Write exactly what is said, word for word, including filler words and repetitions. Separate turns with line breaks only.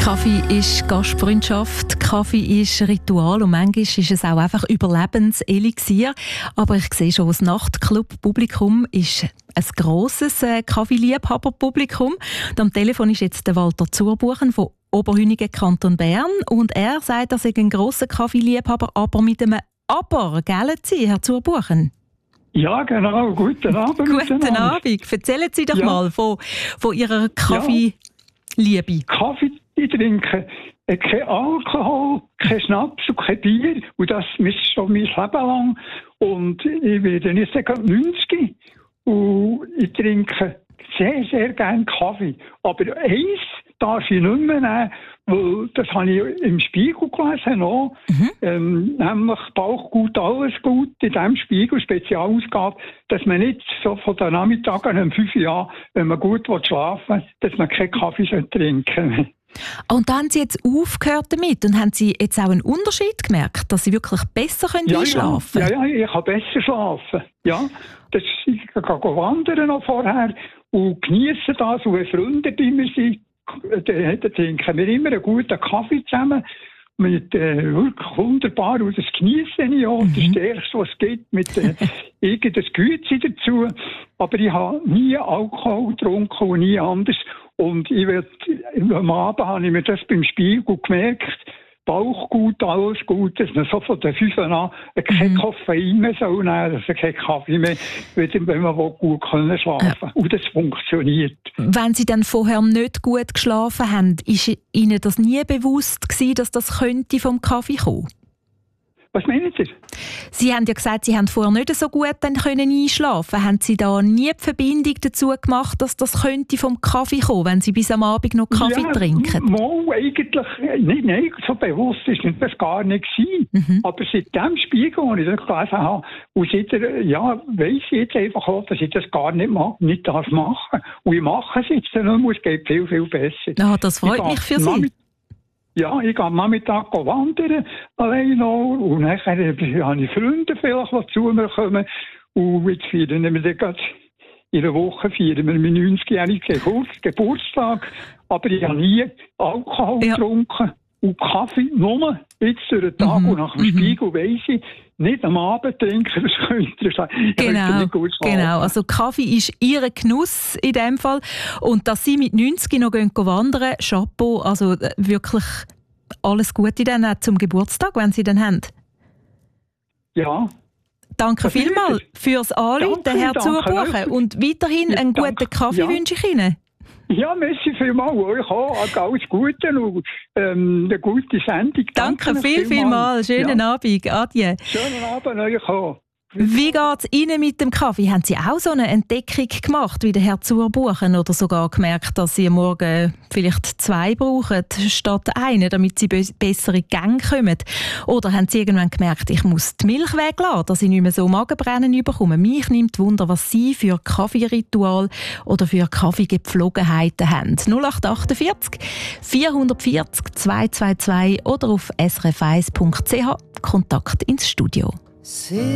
Kaffee ist Gastfreundschaft, Kaffee ist Ritual und manchmal ist es auch einfach Überlebenselixier. Aber ich sehe schon, das Nachtclub-Publikum ist ein grosses äh, Kaffeeliebhaber-Publikum. Und am Telefon ist jetzt der Walter Zurbuchen von Oberhünigen, Kanton Bern. Und er sagt, er sei ein grosser Kaffeeliebhaber, aber mit einem Aber, gell Sie, Herr Zurbuchen?
Ja, genau. Guten Abend.
Guten Abend. Erzählen Sie doch ja. mal von, von Ihrer Kaffeeliebe. Ja.
Kaffee trinken, kein Alkohol, kein Schnaps und kein Bier. Und das ist schon mein Leben lang. Und ich werde jetzt neunzig und ich trinke sehr, sehr gerne Kaffee. Aber eins darf ich nicht mehr nehmen, weil das habe ich im Spiegel gelesen noch. Mhm. Ähm, nämlich Bauch gut, alles gut, in diesem Spiegel, Spezialausgabe, dass man nicht so von den Nachmittagen um fünf Jahren, wenn man gut schlafen will, dass man keinen Kaffee trinken soll.
Und da haben Sie jetzt aufgehört damit und haben Sie jetzt auch einen Unterschied gemerkt, dass Sie wirklich besser können
ja,
einschlafen
können? Ja, ja, ich kann besser schlafen. Ja, das, ich kann wandern noch vorher und genieße das. Und wenn Freunde bei mir sind, dann trinken wir immer einen guten Kaffee zusammen. Mit äh, wirklich wunderbar. Und das genieße ich auch. Mhm. Das Stärkste, was es gibt, mit äh, irgendeinem Güte dazu. Aber ich habe nie Alkohol getrunken und nie anders. Und ich werd, am Abend habe ich mir das beim Spiegel gemerkt, Bauch gut, alles gut, dass man so von den fünf an kein mhm. Koffein mehr soll nehmen, also kein Kaffee mehr, wenn man gut können schlafen kann. Ja. Und das funktioniert.
Wenn Sie dann vorher nicht gut geschlafen haben, ist Ihnen das nie bewusst gewesen, dass das könnte vom Kaffee kommen?
Was meinen Sie?
Sie haben ja gesagt, Sie haben vorher nicht so gut dann können einschlafen. Haben Sie da nie die Verbindung dazu gemacht, dass das könnte vom Kaffee kommen, wenn Sie bis am Abend noch Kaffee
ja,
trinken?
Mal, eigentlich nicht, nein, so bewusst ist das gar nicht gewesen. Mhm. Aber seit dem Spiegel, wo ich das gelesen habe, und seitdem, ja, weiss ich jetzt einfach auch, dass ich das gar nicht, mag, nicht darf machen. Und ich mache es jetzt nicht mehr, es geht viel, viel besser.
Ah, das freut mich für Sie.
Ja, ich gehe am Nachmittag wandern, allein noch. Und dann habe ich Freunde vielleicht, die zu mir kommen. Und jetzt feiern wir dann gerade in einer Woche feiern wir meinen neunzigjährigen Geburtstag. Aber ich habe nie Alkohol ja. getrunken. Und Kaffee nur jetzt durch den Tag. Mhm. Und nach dem Spiegel mhm. weiss ich, nicht am Abend trinken, das könnte ich sagen.
Genau,
nicht gut
genau. Also Kaffee ist Ihr Genuss in dem Fall. Und dass Sie mit neunzig noch gehen wandern, Chapeau, also wirklich alles Gute dann auch zum Geburtstag, wenn Sie den haben.
Ja.
Danke vielmals fürs Anrufen, Herr Zurbuchen. Und weiterhin ja, einen guten danke. Kaffee ja. wünsche ich Ihnen.
Ja, merci vielmals. Euch auch. Alles Gute und ähm, eine gute Sendung.
Danke, danke viel, vielmals. Schönen ja. Abend. Adieu.
Schönen Abend euch auch.
Wie geht es Ihnen mit dem Kaffee? Haben Sie auch so eine Entdeckung gemacht, wie der Herr Zurbuchen, oder sogar gemerkt, dass Sie am Morgen vielleicht zwei brauchen statt einen, damit Sie be- bessere Gänge kommen? Oder haben Sie irgendwann gemerkt, ich muss die Milch weglassen, dass ich nicht mehr so Magenbrennen bekomme? Mich nimmt Wunder, was Sie für Kaffeeritual oder für Kaffeegepflogenheiten haben. null acht achtundvierzig vierhundertvierzig zweihundertzweiundzwanzig oder auf s r f eins punkt c h Kontakt ins Studio.